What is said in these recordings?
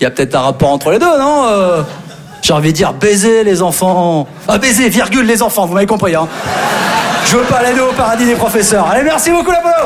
y a peut-être un rapport entre les deux, non J'ai envie de dire baiser les enfants. Ah, baiser, virgule, les enfants, vous m'avez compris, hein. Je veux pas aller au paradis des professeurs. Allez, merci beaucoup, l'apollo.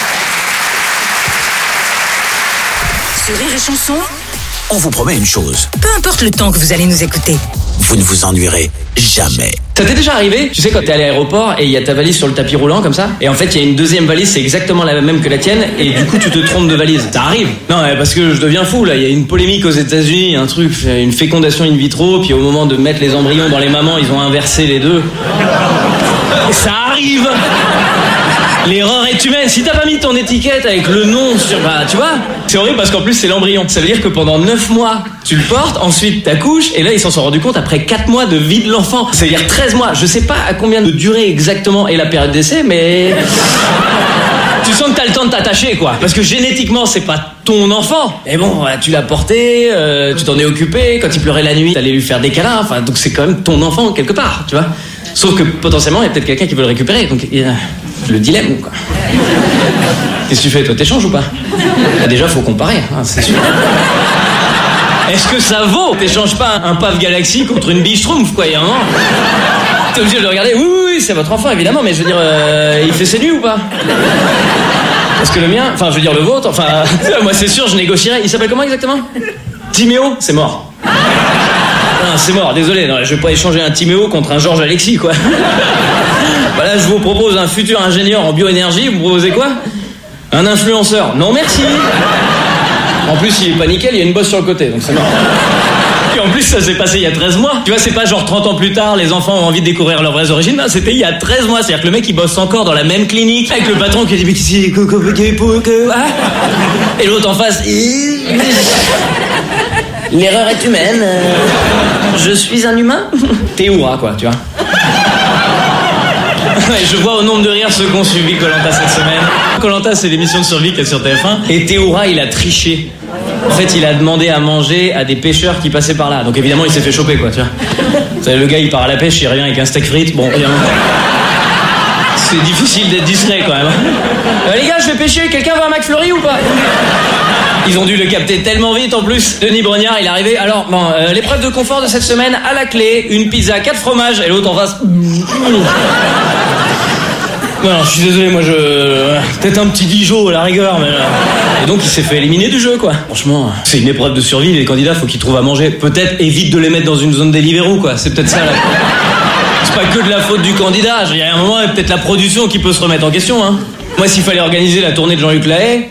Sur Rire et Chanson, on vous promet une chose. Peu importe le temps que vous allez nous écouter, vous ne vous ennuierez jamais. Ça t'est déjà arrivé? Tu sais, quand t'es à l'aéroport et il y a ta valise sur le tapis roulant comme ça, et en fait il y a une deuxième valise, c'est exactement la même que la tienne, et du coup tu te trompes de valise. Ça arrive. Non, parce que je deviens fou là. Il y a une polémique aux États-Unis, un truc, une fécondation in vitro, puis au moment de mettre les embryons dans les mamans, ils ont inversé les deux. Ça arrive. L'erreur est humaine. Si t'as pas mis ton étiquette avec le nom sur... Bah, tu vois, c'est horrible parce qu'en plus, c'est l'embryon. Ça veut dire que pendant 9 mois, tu le portes, ensuite t'accouches, et là, ils s'en sont rendus compte après 4 mois de vie de l'enfant. Ça veut dire 13 mois. Je sais pas à combien de durée exactement est la période d'essai, mais... tu sens que t'as le temps de t'attacher, quoi. Parce que génétiquement, c'est pas ton enfant. Et bon, tu l'as porté, tu t'en es occupé. Quand il pleurait la nuit, t'allais lui faire des câlins. Enfin, donc c'est quand même ton enfant, quelque part, tu vois. Sauf que potentiellement, il y a peut-être quelqu'un qui veut le récupérer. Donc, il y a le dilemme, quoi. Qu'est-ce que tu fais, toi? T'échanges ou pas? Déjà, faut comparer, hein, c'est sûr. Est-ce que ça vaut? T'échanges pas un Paf Galaxy contre une biche Schtroumpf, quoi, il y a un moment. T'es obligé de le regarder. Oui, c'est votre enfant, évidemment, mais je veux dire, il fait ses nuits ou pas? Parce que le mien, enfin, je veux dire le vôtre, enfin, moi c'est sûr, je négocierais. Il s'appelle comment exactement? Timéo? C'est mort. Non, c'est mort, désolé, non, je vais pas échanger un Timéo contre un Georges Alexis, quoi. Voilà, je vous propose un futur ingénieur en bioénergie, vous me proposez quoi? Un influenceur? Non, merci. En plus, il est pas nickel, il y a une bosse sur le côté, donc c'est marrant. Et en plus, ça s'est passé il y a 13 mois. Tu vois, c'est pas genre 30 ans plus tard, les enfants ont envie de découvrir leurs vraies origines. Non, c'était il y a 13 mois. C'est-à-dire que le mec, il bosse encore dans la même clinique, avec le patron qui dit, mais qu'est-ce que... Et l'autre en face, l'erreur est humaine. Je suis un humain. Théoura, quoi, tu vois. Je vois au nombre de rires ceux qui ont suivi Koh-Lanta cette semaine. Koh-Lanta, c'est l'émission de survie qu'il y a sur TF1. Et Théoura, il a triché. En fait, il a demandé à manger à des pêcheurs qui passaient par là. Donc évidemment, il s'est fait choper, quoi, tu vois. Vous savez, le gars, il part à la pêche, il revient avec un steak frites. Bon, évidemment. C'est difficile d'être discret, quand même. Les gars, je vais pêcher. Quelqu'un veut un McFlurry ou pas? Ils ont dû le capter tellement vite, en plus. Denis Brognard, il est arrivé. Alors, bon, l'épreuve de confort de cette semaine, à la clé, une pizza 4 fromages, et l'autre en face... Non, je suis désolé, moi peut-être un petit Dijon à la rigueur, mais... Et donc il s'est fait éliminer du jeu, quoi. Franchement, c'est une épreuve de survie, les candidats, faut qu'ils trouvent à manger. Peut-être évite de les mettre dans une zone Deliveroo, quoi. C'est peut-être ça, là. C'est pas que de la faute du candidat. Il y a un moment, il y a peut-être la production qui peut se remettre en question, hein. Moi, s'il fallait organiser la tournée de Jean-Luc Lahaye...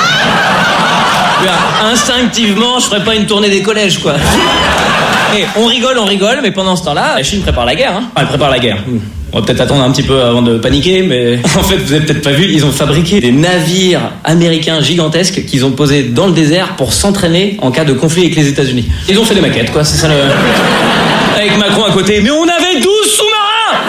instinctivement, je ferais pas une tournée des collèges, quoi. Et on rigole, mais pendant ce temps-là, la Chine prépare la guerre, hein. Elle prépare la guerre. On va peut-être attendre un petit peu avant de paniquer, mais en fait, vous avez peut-être pas vu, ils ont fabriqué des navires américains gigantesques qu'ils ont posés dans le désert pour s'entraîner en cas de conflit avec les États-Unis. Ils ont fait des maquettes, quoi, c'est ça le... Avec Macron à côté. Mais on avait 12 sous-marins!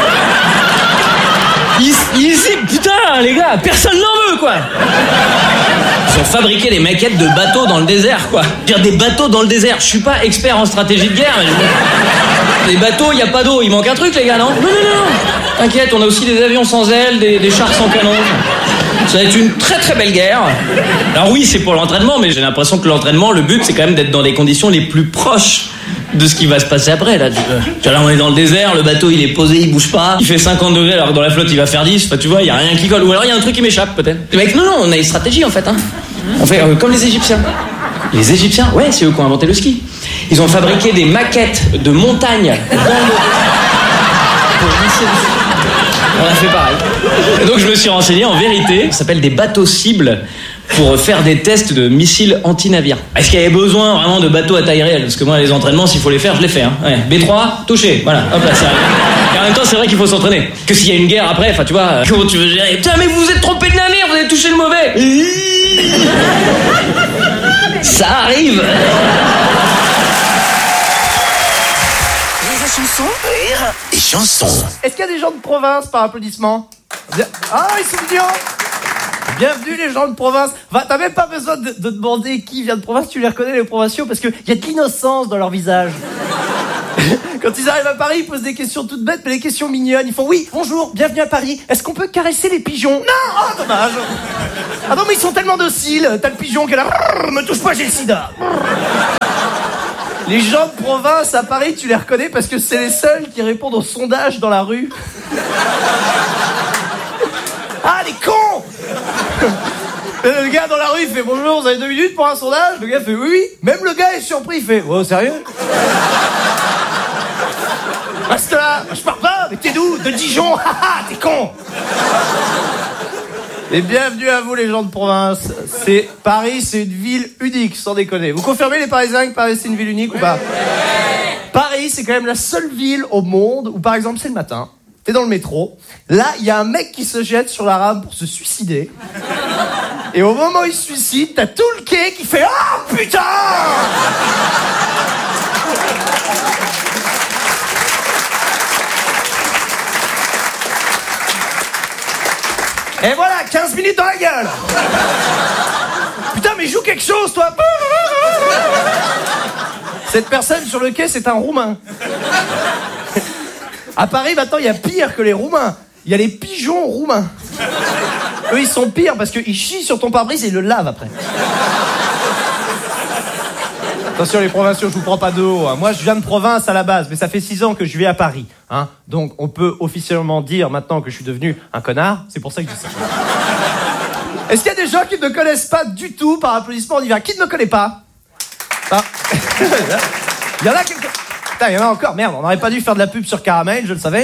Ici, putain, les gars, personne n'en veut, quoi! Ils ont fabriqué des maquettes de bateaux dans le désert, quoi. Dire des bateaux dans le désert. Je suis pas expert en stratégie de guerre, mais... Des bateaux, il y a pas d'eau. Il manque un truc, les gars, non? Non. T'inquiète, on a aussi des avions sans ailes, des chars sans canon. Ça va être une très très belle guerre. Alors oui, c'est pour l'entraînement, mais j'ai l'impression que l'entraînement, le but, c'est quand même d'être dans les conditions les plus proches de ce qui va se passer après, là. Tu vois, là, on est dans le désert, le bateau, il est posé, il bouge pas. Il fait 50 degrés, alors que dans la flotte, il va faire 10. Enfin, tu vois, il y a rien qui colle. Ou alors, il y a un truc qui m'échappe, peut-être. Les mecs, non, on a une stratégie, en fait, hein. On fait comme les Égyptiens. Les Égyptiens, ouais, c'est eux qui ont inventé le ski. Ils ont fabriqué des maquettes de montagnes dans le... On a fait pareil. Et donc, je me suis renseigné, en vérité, ça s'appelle des bateaux cibles pour faire des tests de missiles anti-navires. Est-ce qu'il y avait besoin vraiment de bateaux à taille réelle? Parce que moi, les entraînements, s'il faut les faire, je les fais. Hein. Ouais. B3, touché. Voilà, hop là, ça arrive. Et en même temps, c'est vrai qu'il faut s'entraîner. Que s'il y a une guerre après, enfin, tu vois, comment tu veux gérer? Putain, mais vous vous êtes trompé de navire, vous avez touché le mauvais. Ça arrive. Rire et chanson. Est-ce qu'il y a des gens de province par applaudissement? Ah, ils sont mignons. Bienvenue les gens de province. T'as même pas besoin de demander qui vient de province, tu les reconnais les provinciaux parce qu'il y a de l'innocence dans leur visage. Quand ils arrivent à Paris, ils posent des questions toutes bêtes, mais des questions mignonnes. Ils font oui, bonjour, bienvenue à Paris. Est-ce qu'on peut caresser les pigeons? Non, oh dommage. Ah non mais ils sont tellement dociles. T'as le pigeon qui est là, me touche pas, j'ai le sida. Les gens de province à Paris, tu les reconnais parce que c'est les seuls qui répondent aux sondages dans la rue. Ah, les cons! Le gars dans la rue, il fait « Bonjour, vous avez 2 minutes pour un sondage ?» Le gars fait « Oui, oui. » Même le gars est surpris, il fait « Oh, sérieux ?» Reste là, je pars pas, mais t'es d'où? De Dijon? Haha, t'es con! Et bienvenue à vous les gens de province. Paris, c'est une ville unique, sans déconner. Vous confirmez les Parisiens que Paris c'est une ville unique ou pas? Paris, c'est quand même la seule ville au monde où par exemple c'est le matin, t'es dans le métro, là il y a un mec qui se jette sur la rame pour se suicider. Et au moment où il se suicide, t'as tout le quai qui fait « Ah putain !» Et voilà, 15 minutes dans la gueule. Putain, mais joue quelque chose, toi. Cette personne sur le quai, c'est un Roumain. À Paris, maintenant, il y a pire que les Roumains. Il y a les pigeons roumains. Eux, ils sont pires parce qu'ils chient sur ton pare-brise et ils le lavent après. Attention les provinciaux, je vous prends pas de haut. Hein. Moi, je viens de province à la base, mais ça fait 6 ans que je vis à Paris. Hein. Donc, on peut officiellement dire maintenant que je suis devenu un connard. C'est pour ça que je dis ça. Est-ce qu'il y a des gens qui ne me connaissent pas du tout? Par applaudissement, on y va. Qui ne me connaît pas? Ah. Il y en a quelques... Putain, il y en a encore. Merde, on n'aurait pas dû faire de la pub sur Caramel, je le savais.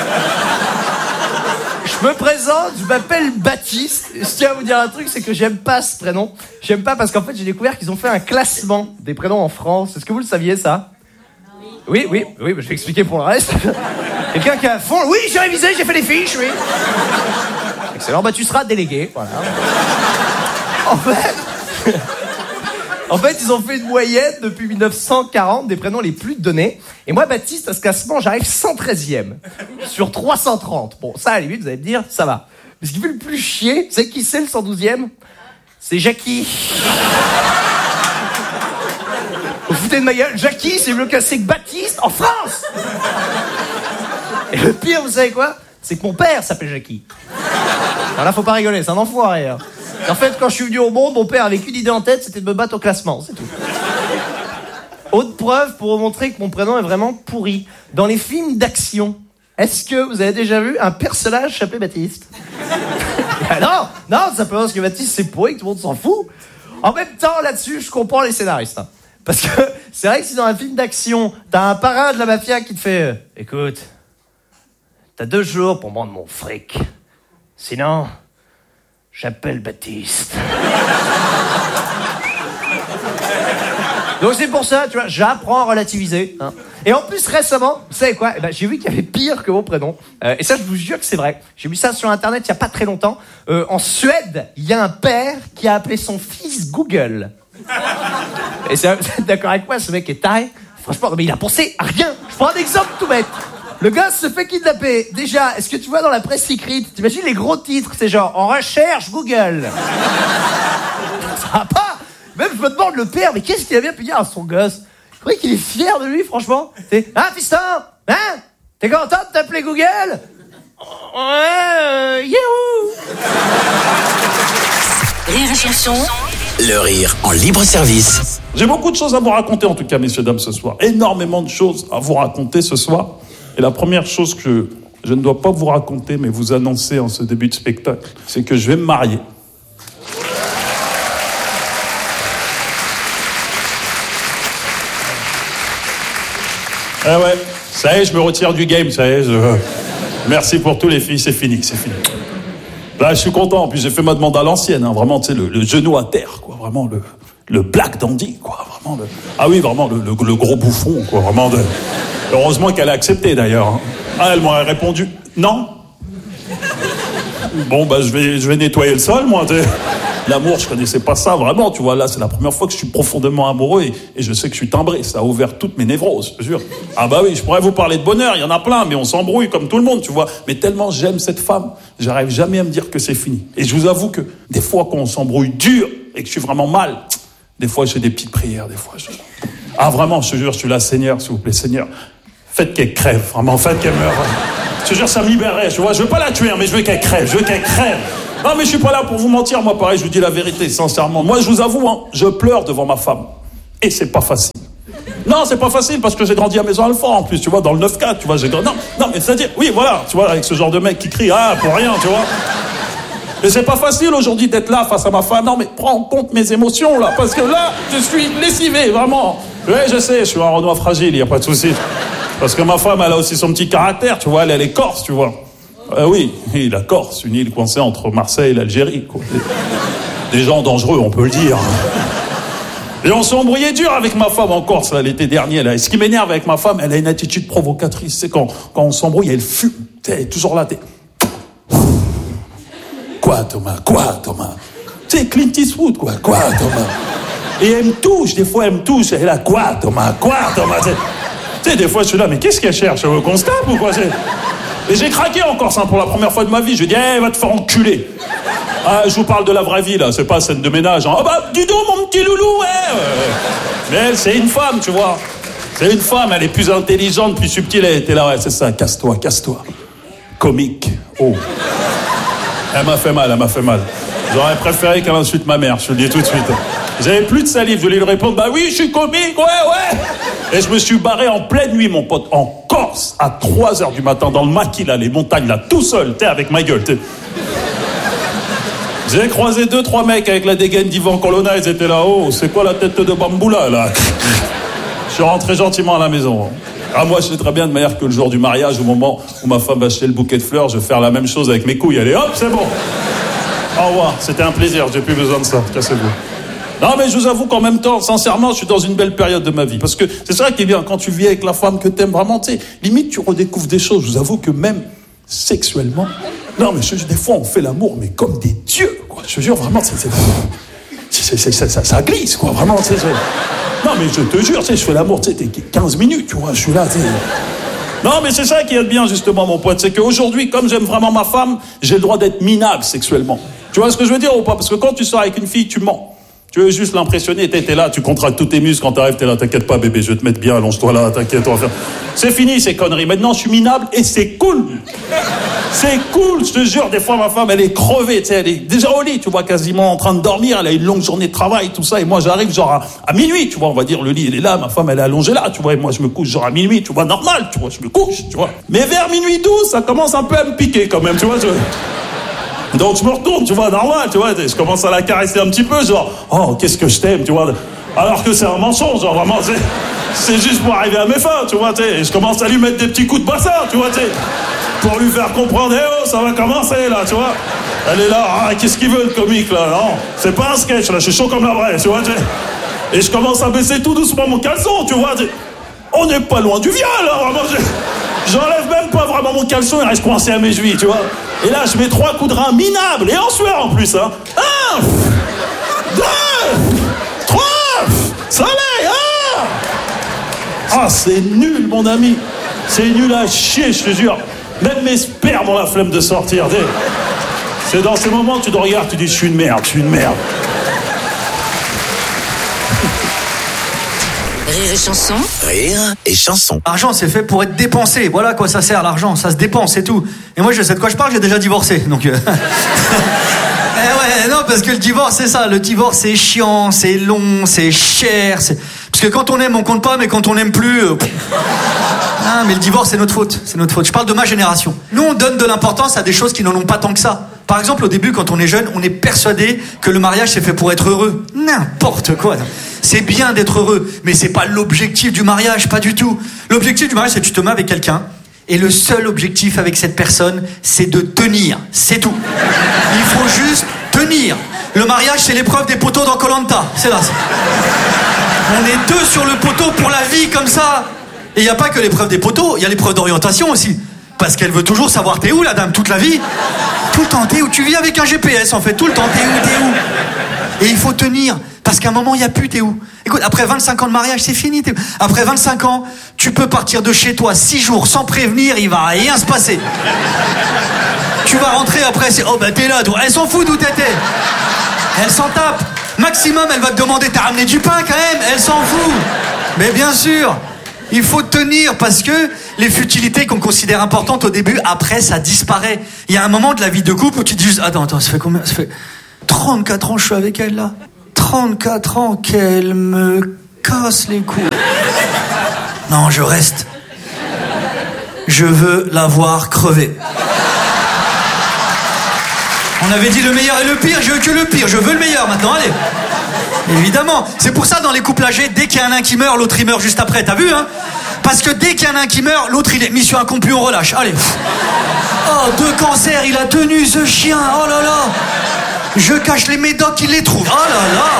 Je me présente, je m'appelle Baptiste. Je tiens à vous dire un truc, c'est que j'aime pas ce prénom. J'aime pas parce qu'en fait, j'ai découvert qu'ils ont fait un classement des prénoms en France. Est-ce que vous le saviez, ça? Oui, je vais expliquer pour le reste. Quelqu'un qui a à fond... Oui, j'ai révisé, j'ai fait les fiches, oui. Excellent, bah tu seras délégué, voilà. En fait, ils ont fait une moyenne depuis 1940 des prénoms les plus donnés. Et moi, Baptiste, à ce classement, j'arrive 113e sur 330. Bon, ça, à la limite, vous allez me dire, ça va. Mais ce qui fait le plus chier, vous savez qui c'est le 112e? C'est Jackie. Vous foutez de ma gueule? Jackie, c'est mieux cassé que Baptiste en France. Et le pire, vous savez quoi? C'est que mon père s'appelle Jackie. Alors là, faut pas rigoler, c'est un enfoiré. Hein. En fait, quand je suis venu au monde, mon père avait qu'une idée en tête, c'était de me battre au classement, c'est tout. Autre preuve pour vous montrer que mon prénom est vraiment pourri. Dans les films d'action, est-ce que vous avez déjà vu un personnage s'appeler Baptiste? Non, simplement parce que Baptiste c'est pourri, que tout le monde s'en fout. En même temps, là-dessus, je comprends les scénaristes. Hein. Parce que c'est vrai que si dans un film d'action, t'as un parrain de la mafia qui te fait « Écoute, t'as 2 jours pour me rendre mon fric. Sinon... j'appelle Baptiste. » Donc c'est pour ça, tu vois, j'apprends à relativiser. Hein. Et en plus, récemment, vous savez quoi? J'ai vu qu'il y avait pire que mon prénom. Et ça, je vous jure que c'est vrai. J'ai vu ça sur Internet il n'y a pas très longtemps. En Suède, il y a un père qui a appelé son fils Google. Et vous êtes d'accord avec moi, ce mec est taré. Franchement, mais il a pensé à rien. Je prends un exemple tout bête. Le gars se fait kidnapper. Déjà, est-ce que tu vois dans la presse écrite, t'imagines les gros titres, c'est genre « En recherche Google ». Ça va pas. Même je me demande le père, mais qu'est-ce qu'il a bien pu dire à son gosse? Je crois qu'il est fier de lui, franchement. C'est « Hein, fiston? Hein? T'es content de t'appeler Google? Ouais, youhou !» Rire et chanson. Le rire en libre service. J'ai beaucoup de choses à vous raconter, en tout cas, messieurs, dames, ce soir. Énormément de choses à vous raconter ce soir. Et la première chose que je ne dois pas vous raconter, mais vous annoncer en ce début de spectacle, c'est que je vais me marier. Ah ouais, ça y est, je me retire du game, ça y est. Merci pour tous les filles, c'est fini. Là, je suis content, puis j'ai fait ma demande à l'ancienne, hein, vraiment, tu sais, le genou à terre, quoi, vraiment, le black dandy, quoi, vraiment, ah oui, vraiment, le gros bouffon, quoi, vraiment, heureusement qu'elle a accepté, d'ailleurs. Hein. Ah, elle m'aurait répondu, non. Bon, bah, je vais nettoyer le sol, moi, tu sais. L'amour, je connaissais pas ça, vraiment, tu vois, là, c'est la première fois que je suis profondément amoureux et je sais que je suis timbré, ça a ouvert toutes mes névroses, je te jure. Ah bah oui, je pourrais vous parler de bonheur, il y en a plein, mais on s'embrouille comme tout le monde, tu vois. Mais tellement j'aime cette femme, j'arrive jamais à me dire que c'est fini. Et je vous avoue que des fois, quand on s'embrouille dur et que je suis vraiment mal, des fois, j'ai des petites prières, des fois, Ah vraiment, je te jure, je suis là, Seigneur, s'il vous plaît, Seigneur, faites qu'elle crève, vraiment, faites qu'elle meure. Je te jure, ça me libérerait, tu vois, je veux pas la tuer, mais je veux qu'elle crève, Non, mais je suis pas là pour vous mentir, moi, pareil, je vous dis la vérité, sincèrement. Moi, je vous avoue, hein, je pleure devant ma femme. Et c'est pas facile. Non, c'est pas facile parce que j'ai grandi à Maison-Alfort en plus, tu vois, dans le 9-4, tu vois, j'ai grandi... Non, mais c'est-à-dire, oui, voilà, tu vois, avec ce genre de mec qui crie, ah, pour rien, tu vois. Mais c'est pas facile aujourd'hui d'être là face à ma femme. Non, mais prends en compte mes émotions, là, parce que là, je suis lessivé, vraiment. Oui, je sais, je suis un Renoir fragile, y a pas de souci. Parce que ma femme, elle a aussi son petit caractère, tu vois, elle est corse, tu vois. Oui, la Corse, une île coincée entre Marseille et l'Algérie, quoi. Des gens dangereux, on peut le dire. Et on s'est embrouillé dur avec ma femme en Corse, là, l'été dernier, là. Et ce qui m'énerve avec ma femme, elle a une attitude provocatrice. C'est quand on s'embrouille, elle fume. Elle est toujours là, Quoi, Thomas? Tu sais, Clint Eastwood, quoi, Thomas? Et elle me touche, des fois, elle me touche. Elle est là, quoi, Thomas? Tu sais, des fois, je suis là, mais qu'est-ce qu'elle cherche? Elle veut qu'on se tape ou quoi? Et j'ai craqué en Corse, pour la première fois de ma vie. Je lui ai dit, va te faire enculer. Ah, je vous parle de la vraie vie, là, c'est pas scène de ménage. Hein. Ah bah, dis donc, mon petit loulou, Mais elle, c'est une femme, tu vois. C'est une femme, elle est plus intelligente, plus subtile. Elle était là, ouais, c'est ça, casse-toi. Comique. Oh. Elle m'a fait mal. J'aurais préféré qu'elle insulte ma mère, je te le dis tout de suite. J'avais plus de salive, je voulais lui répondre, bah oui, je suis comique, ouais. Et je me suis barré en pleine nuit, mon pote, en Corse, à 3h du matin, dans le maquis, là, les montagnes, là, tout seul, avec ma gueule, J'ai croisé 2-3 mecs avec la dégaine d'Ivan Colonna, ils étaient là-haut, c'est quoi la tête de bamboula, là? Je suis rentré gentiment à la maison. Ah, moi, je sais très bien, de manière que le jour du mariage, au moment où ma femme va acheter le bouquet de fleurs, je vais faire la même chose avec mes couilles. Allez, hop, c'est bon. Au revoir, c'était un plaisir, j'ai plus besoin de ça, cassez-vous. Non, mais je vous avoue qu'en même temps, sincèrement, je suis dans une belle période de ma vie. Parce que c'est ça qui est bien, quand tu vis avec la femme que t'aimes vraiment, tu sais, limite, tu redécouvres des choses. Je vous avoue que même sexuellement... Non, mais des fois, on fait l'amour, mais comme des dieux, quoi. Je te jure, vraiment, ça glisse, quoi, vraiment, tu sais. Non, mais je te jure, tu sais, je fais l'amour, tu sais, 15 minutes, tu vois, je suis là, tu sais. Non, mais c'est ça qui est bien, justement, mon pote. C'est qu'aujourd'hui, comme j'aime vraiment ma femme, j'ai le droit d'être minable sexuellement. Tu vois ce que je veux dire ou pas? Parce que quand tu sors avec une fille, tu mens. Tu veux juste l'impressionner, t'es là, tu contractes tous tes muscles, quand t'arrives, t'es là, t'inquiète pas, bébé, je vais te mettre bien, allonge-toi là, t'inquiète, on va faire... C'est fini, ces conneries. Maintenant, je suis minable et c'est cool. C'est cool, je te jure, des fois, ma femme, elle est crevée, tu sais, elle est déjà au lit, tu vois, quasiment en train de dormir, elle a une longue journée de travail, tout ça, et moi, j'arrive genre à minuit, tu vois, on va dire, le lit, il est là, ma femme, elle est allongée là, tu vois, et moi, je me couche genre à minuit, tu vois, normal, tu vois, je me couche, tu vois. Mais vers minuit 12, ça commence un peu à me piquer quand même, tu vois, Donc je me retourne, tu vois, normal, tu vois, je commence à la caresser un petit peu, genre, oh, qu'est-ce que je t'aime, tu vois, alors que c'est un mensonge, genre, vraiment, c'est juste pour arriver à mes fins, tu vois, tu sais, et je commence à lui mettre des petits coups de bassin, tu vois, tu sais, pour lui faire comprendre, oh, ça va commencer, là, tu vois, elle est là, ah, qu'est-ce qu'il veut, le comique, là, non, c'est pas un sketch, là, je suis chaud comme la vraie, tu vois, tu sais, et je commence à baisser tout doucement mon caleçon, tu vois, on n'est pas loin du viol, là, vraiment, j'enlève même pas vraiment mon caleçon, il reste coincé à mes chevilles, tu vois. Et là, je mets 3 coups de rein minables, et en sueur en plus, hein. 1, 2, 3, soleil, Ah, c'est nul, mon ami. C'est nul à chier, je te jure. Même mes spermes ont la flemme de sortir, tu sais. C'est dans ces moments que tu te regardes, tu dis, je suis une merde. Rire et chanson. Rire et chanson. L'argent, c'est fait pour être dépensé. Voilà à quoi ça sert, l'argent. Ça se dépense, c'est tout. Et moi, je sais de quoi je parle, j'ai déjà divorcé. Donc... ouais, non, parce que le divorce, c'est ça. Le divorce, c'est chiant, c'est long, c'est cher. Parce que quand on aime, on compte pas, mais quand on n'aime plus... Ah, mais le divorce, c'est notre faute. C'est notre faute. Je parle de ma génération. Nous, on donne de l'importance à des choses qui n'en ont pas tant que ça. Par exemple, au début, quand on est jeune, on est persuadé que le mariage, c'est fait pour être heureux. N'importe quoi. C'est bien d'être heureux, mais c'est pas l'objectif du mariage, pas du tout. L'objectif du mariage, c'est que tu te mets avec quelqu'un, et le seul objectif avec cette personne, c'est de tenir. C'est tout. Il faut juste tenir. Le mariage, c'est l'épreuve des poteaux dans Koh-Lanta. C'est là. On est 2 sur le poteau pour la vie, comme ça. Et il n'y a pas que l'épreuve des poteaux, il y a l'épreuve d'orientation aussi. Parce qu'elle veut toujours savoir t'es où, la dame, toute la vie. Tout le temps, t'es où? Tu vis avec un GPS, en fait. Tout le temps, t'es où? Et il faut tenir. Parce qu'à un moment, il n'y a plus, t'es où? Écoute, après 25 ans de mariage, c'est fini. Après 25 ans, tu peux partir de chez toi 6 jours sans prévenir, il va rien se passer. Tu vas rentrer après, c'est oh bah t'es là, toi. Elle s'en fout d'où t'étais. Elle s'en tape. Maximum, elle va te demander t'as ramené du pain quand même. Elle s'en fout. Mais bien sûr, il faut tenir parce que les futilités qu'on considère importantes au début, après ça disparaît. Il y a un moment de la vie de couple où tu te dis juste attends, ça fait combien? Ça fait 34 ans que je suis avec elle là. 34 ans qu'elle me casse les couilles. Non, je reste. Je veux la voir crever. On avait dit le meilleur et le pire, je veux que le pire, je veux le meilleur maintenant, allez. Évidemment, c'est pour ça dans les couples âgés, dès qu'il y a un nain qui meurt, l'autre il meurt juste après, t'as vu hein? Parce que dès qu'il y a un nain qui meurt, l'autre il est mission accomplie, on relâche, allez. Oh, 2 cancers, il a tenu ce chien, oh là là. Je cache les médocs, il les trouve, oh là là.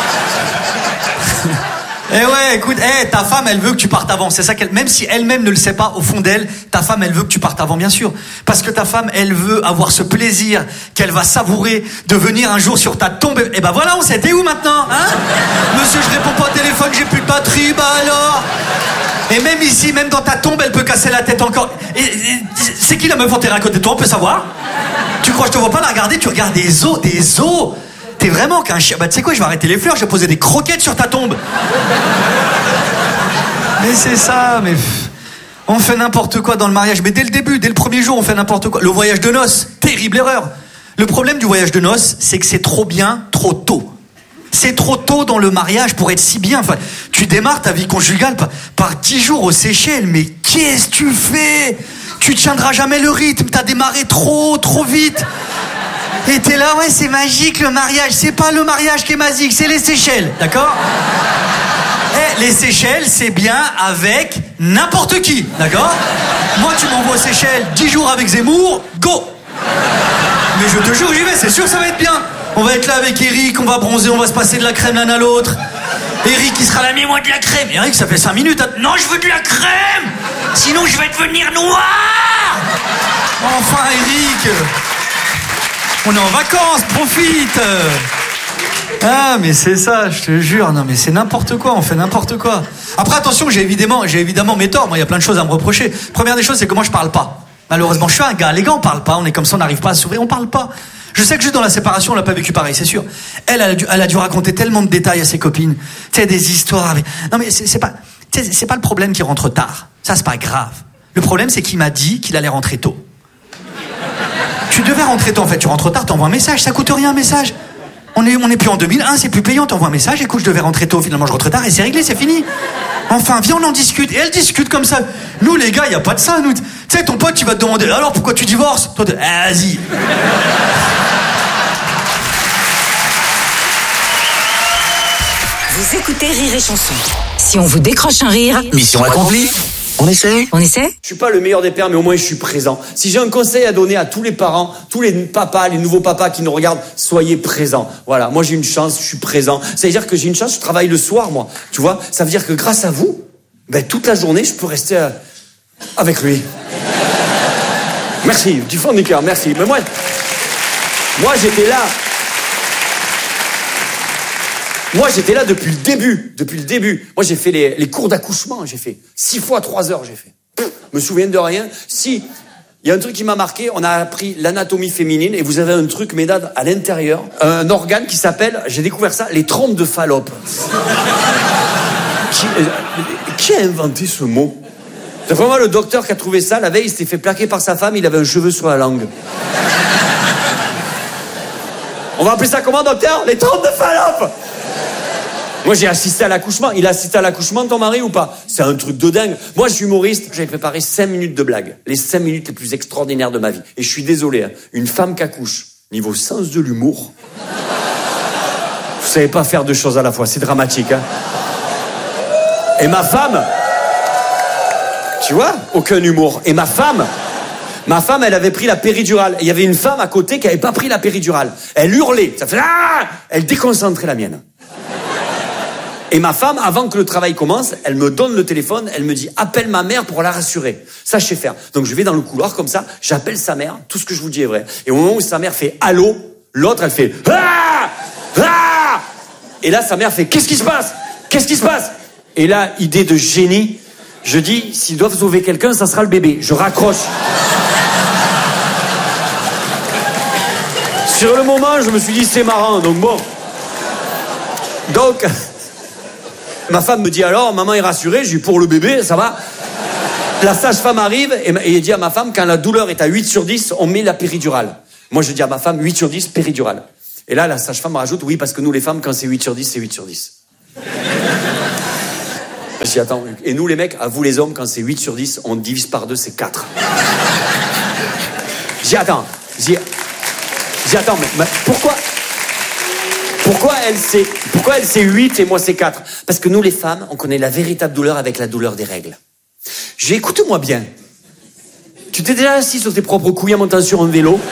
Eh ouais, écoute, ta femme, elle veut que tu partes avant. C'est ça qu'elle, même si elle-même ne le sait pas, au fond d'elle, ta femme, elle veut que tu partes avant, bien sûr. Parce que ta femme, elle veut avoir ce plaisir qu'elle va savourer de venir un jour sur ta tombe. Et ben voilà, on sait, t'es où maintenant, hein? Monsieur, je réponds pas au téléphone, j'ai plus de batterie, bah alors. Et même ici, même dans ta tombe, elle peut casser la tête encore. Et c'est qui la meuf enterrée à côté de toi, on peut savoir? Tu crois que je te vois pas la regarder? Tu regardes des os. T'es vraiment qu'un chien. Bah tu sais quoi, je vais arrêter les fleurs, je vais poser des croquettes sur ta tombe. Mais c'est ça, mais... On fait n'importe quoi dans le mariage. Mais dès le début, dès le premier jour, on fait n'importe quoi. Le voyage de noces, terrible erreur. Le problème du voyage de noces, c'est que c'est trop bien, trop tôt. C'est trop tôt dans le mariage pour être si bien. Enfin, tu démarres ta vie conjugale par 10 jours aux Seychelles. Mais qu'est-ce que tu fais? Tu tiendras jamais le rythme. T'as démarré trop vite. Et t'es là, ouais, c'est magique le mariage. C'est pas le mariage qui est magique, c'est les Seychelles, d'accord? Les Seychelles, c'est bien avec n'importe qui, d'accord? Moi, tu m'envoies aux Seychelles 10 jours avec Zemmour, go! Mais je te jure, j'y vais, c'est sûr que ça va être bien. On va être là avec Eric, on va bronzer, on va se passer de la crème l'un à l'autre. Eric, il sera là, mets-moi de la crème. Eric, ça fait 5 minutes. Non, je veux de la crème! Sinon, je vais devenir noir! Enfin, Eric! On est en vacances, profite! Ah, mais c'est ça, je te jure. Non, mais c'est n'importe quoi, on fait n'importe quoi. Après, attention, j'ai évidemment mes torts. Moi, il y a plein de choses à me reprocher. Première des choses, c'est que moi, je parle pas. Malheureusement, je suis un gars, les gars, on parle pas. On est comme ça, on n'arrive pas à s'ouvrir, on parle pas. Je sais que juste dans la séparation, on l'a pas vécu pareil, c'est sûr. Elle a dû raconter tellement de détails à ses copines. Tu sais, des histoires avec... Non, mais c'est pas le problème qu'il rentre tard. Ça, c'est pas grave. Le problème, c'est qu'il m'a dit qu'il allait rentrer tôt. Tu devais rentrer tôt, en fait. Tu rentres tard, t'envoies un message. Ça coûte rien, un message. On est plus en 2001, c'est plus payant. T'envoies un message. Écoute, je devais rentrer tôt. Finalement, je rentre tard et c'est réglé, c'est fini. Enfin, viens, on en discute. Et elle discute comme ça. Nous, les gars, y a pas de ça, nous. Tu sais, ton pote, il va te demander, alors, pourquoi tu divorces? Toi, vas-y. Vous écoutez Rire et Chanson. Si on vous décroche un rire... Mission accomplie. On essaie? On essaie? Je suis pas le meilleur des pères, mais au moins je suis présent. Si j'ai un conseil à donner à tous les parents, tous les papas, les nouveaux papas qui nous regardent, soyez présents. Voilà, moi j'ai une chance, je suis présent. Ça veut dire que j'ai une chance, je travaille le soir, moi. Tu vois, ça veut dire que grâce à vous, toute la journée, je peux rester avec lui. Merci, du fond du cœur, merci. Mais moi j'étais là. Moi, j'étais là depuis le début. Moi, j'ai fait les cours d'accouchement, j'ai fait 6 fois 3 heures, j'ai fait. Je me souviens de rien. Si, il y a un truc qui m'a marqué, on a appris l'anatomie féminine et vous avez un truc, mesdames, à l'intérieur, un organe qui s'appelle, j'ai découvert ça, les trompes de Fallope. Qui a inventé ce mot? C'est vraiment le docteur qui a trouvé ça. La veille, il s'était fait plaquer par sa femme, il avait un cheveu sur la langue. On va appeler ça comment, docteur? Les trompes de Fallope. Moi, j'ai assisté à l'accouchement. Il a assisté à l'accouchement de ton mari ou pas? C'est un truc de dingue. Moi, je suis humoriste. J'avais préparé 5 minutes de blagues. Les 5 minutes les plus extraordinaires de ma vie. Et je suis désolé, hein. Une femme qui accouche, niveau sens de l'humour, vous savez pas faire 2 choses à la fois. C'est dramatique, hein. Et ma femme, tu vois, aucun humour. Et ma femme, elle avait pris la péridurale. Et il y avait une femme à côté qui avait pas pris la péridurale. Elle hurlait. Ça fait ah! Elle déconcentrait la mienne. Et ma femme, avant que le travail commence, elle me donne le téléphone, elle me dit « Appelle ma mère pour la rassurer ». Ça, je sais faire. Donc, je vais dans le couloir comme ça, j'appelle sa mère, tout ce que je vous dis est vrai. Et au moment où sa mère fait « Allô », l'autre, elle fait « Ah ! Ah !» Et là, sa mère fait « Qu'est-ce qui se passe ? Qu'est-ce qui se passe ?» Et là, idée de génie, je dis « S'ils doivent sauver quelqu'un, ça sera le bébé ». Je raccroche. Sur le moment, je me suis dit « C'est marrant », donc bon. Donc... Ma femme me dit alors, maman est rassurée, je dis pour le bébé, ça va. La sage-femme arrive et elle dit à ma femme, quand la douleur est à 8 sur 10, on met la péridurale. Moi je dis à ma femme, 8 sur 10, péridurale. Et là, la sage-femme rajoute, oui, parce que nous les femmes, quand c'est 8 sur 10, c'est 8 sur 10. Je dis, attends, et nous les mecs, à vous les hommes, quand c'est 8 sur 10, on divise par 2, c'est 4. J'ai attends, mais pourquoi elle c'est 8 et moi c'est 4? Parce que nous les femmes, on connaît la véritable douleur avec la douleur des règles. Écoute-moi bien. Tu t'es déjà assis sur tes propres couilles en montant sur un vélo?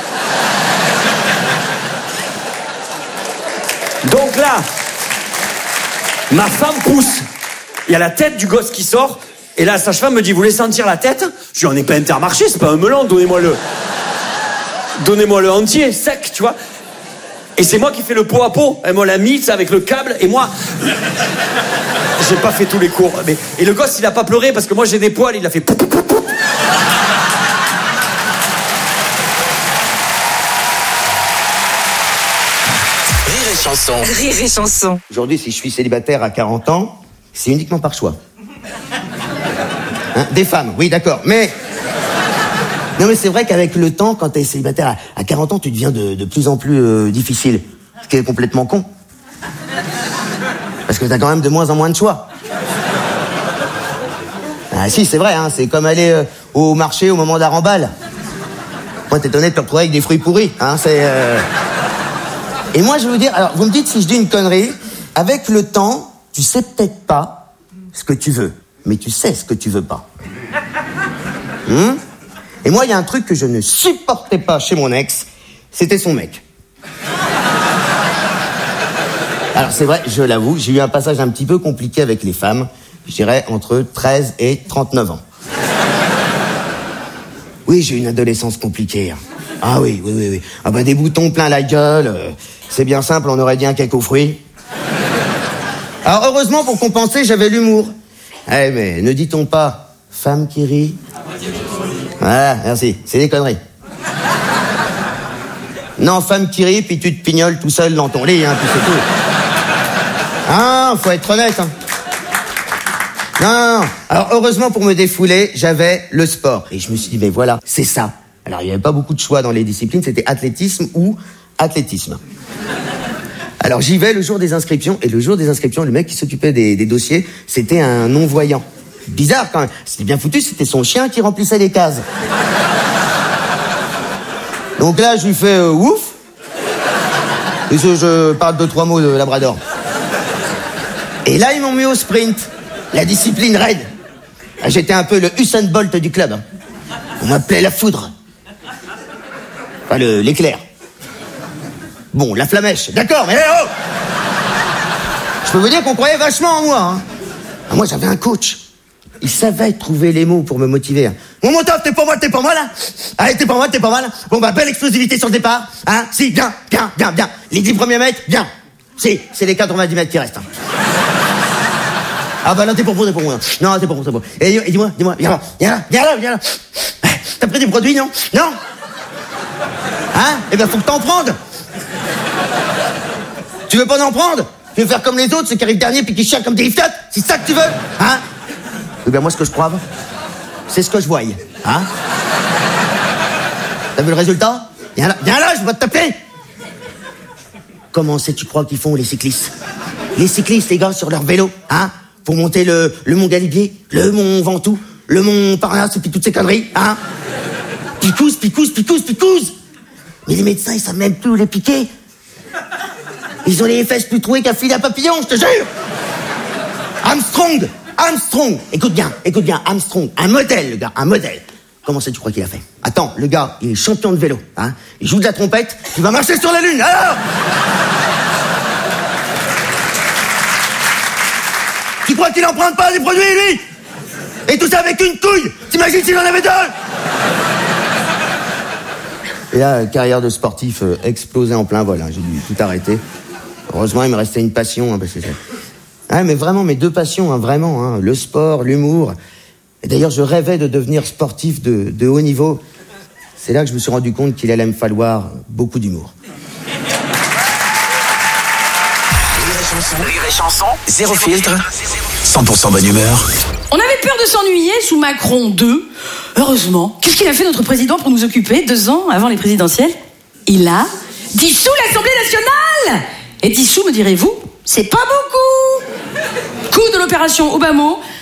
Donc là, ma femme pousse. Il y a la tête du gosse qui sort. Et là, la sage-femme me dit, vous voulez sentir la tête? Je dis, on n'est pas Intermarché, c'est pas un melon, donnez-moi le entier, sec, tu vois. Et c'est moi qui fais le pot à pot. Elle me l'a mis, ça, avec le câble, et moi... J'ai pas fait tous les cours. Et le gosse, il a pas pleuré, parce que moi, j'ai des poils, il a fait... Rire et chanson. Aujourd'hui, si je suis célibataire à 40 ans, c'est uniquement par choix. Hein, des femmes, oui, d'accord, mais... Non, mais c'est vrai qu'avec le temps, quand t'es célibataire à 40 ans, tu deviens de plus en plus difficile. Ce qui est complètement con. Parce que t'as quand même de moins en moins de choix. Ah si, c'est vrai, hein, c'est comme aller au marché au moment d'un remballe. Moi, t'es étonné de te retrouver avec des fruits pourris, hein, c'est... Et moi, je vais vous dire, alors, vous me dites si je dis une connerie, avec le temps, tu sais peut-être pas ce que tu veux, mais tu sais ce que tu veux pas. Et moi, il y a un truc que je ne supportais pas chez mon ex, c'était son mec. Alors, c'est vrai, je l'avoue, j'ai eu un passage un petit peu compliqué avec les femmes, je dirais entre 13 et 39 ans. Oui, j'ai eu une adolescence compliquée. Ah oui. Ah ben, des boutons plein la gueule, c'est bien simple, on aurait dit un cake aux fruits. Alors, heureusement, pour compenser, j'avais l'humour. Eh, mais ne dit-on pas femme qui rit? Voilà, merci, c'est des conneries. Non, femme qui rit, puis tu te pignoles tout seul dans ton lit, hein, puis c'est tout. Ah, faut être honnête, hein. Non. Alors, heureusement, pour me défouler, j'avais le sport. Et je me suis dit, mais voilà, c'est ça. Alors, il n'y avait pas beaucoup de choix dans les disciplines, c'était athlétisme ou athlétisme. Alors, j'y vais le jour des inscriptions, et le jour des inscriptions, le mec qui s'occupait des dossiers, c'était un non-voyant. Bizarre, quand même. C'était bien foutu, c'était son chien qui remplissait les cases. Donc là, je lui fais ouf. Et je parle 2-3 mots de Labrador. Et là, ils m'ont mis au sprint. La discipline raide. J'étais un peu le Usain Bolt du club. On m'appelait la foudre. Enfin, l'éclair. Bon, la flamèche. D'accord, mais oh! Je peux vous dire qu'on croyait vachement en moi. Hein. Moi, j'avais un coach. Il savait trouver les mots pour me motiver. Bon, mon top, t'es pour moi, là? Allez, t'es pour moi, là? Bon, bah, belle explosivité sur le départ. Hein? Si, bien. Les 10 premiers mètres, bien. Si, c'est les 90 mètres qui restent. Hein. Ah bah non, t'es pour moi. Non, t'es pour moi. Et dis-moi, viens là. T'as pris des produits, non? Non? Hein? Eh ben, faut que t'en prennes. Tu veux pas en prendre? Tu veux faire comme les autres, ceux qui arrivent dernier puis qui chialent comme des liftotes? C'est ça que tu veux? Hein? Eh bien, moi, ce que je crois, c'est ce que je voyais. Hein? T'as vu le résultat? Viens là, je vais te taper. Comment tu crois qu'ils font, les cyclistes? Les cyclistes, les gars, sur leur vélo, hein? Pour monter le mont Galibier, le mont Ventoux, le mont Parnasse, et puis toutes ces conneries, hein? Picouse. Mais les médecins, ils savent même plus où les piquer. Ils ont les fesses plus trouées qu'un filet à papillon, je te jure. Armstrong. Écoute bien, Armstrong. Un modèle, le gars, un modèle. Comment tu crois qu'il a fait? Attends, le gars, il est champion de vélo, hein? Il joue de la trompette, il va marcher sur la Lune, alors! Tu crois qu'il en prend pas des produits, lui? Et tout ça avec une couille! T'imagines s'il en avait deux? Et là, carrière de sportif explosée en plein vol, hein. J'ai dû tout arrêter. Heureusement, il me restait une passion, hein, parce que ah, mais vraiment, mes deux passions, hein, vraiment, hein, le sport, l'humour. Et d'ailleurs, je rêvais de devenir sportif de haut niveau. C'est là que je me suis rendu compte qu'il allait me falloir beaucoup d'humour. Rire et chanson, zéro filtre, 100% bonne humeur. On avait peur de s'ennuyer sous Macron 2. Heureusement, qu'est-ce qu'il a fait notre président pour nous occuper 2 ans avant les présidentielles? Il a dissous l'Assemblée nationale. Et dissous, me direz-vous, c'est pas beaucoup. Coût de l'opération Obama,